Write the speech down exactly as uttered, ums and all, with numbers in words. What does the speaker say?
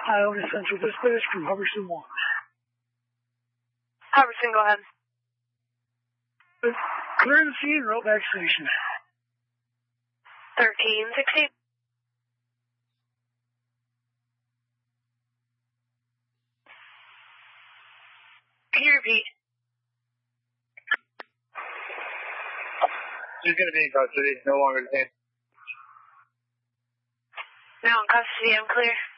Iona Central. Dispatch from Hubbardson one. Hubbardson, go ahead. Clear the scene, route back station. thirteen sixty. Can you repeat? She's going to be in custody, no longer detained. Now in custody, I'm clear.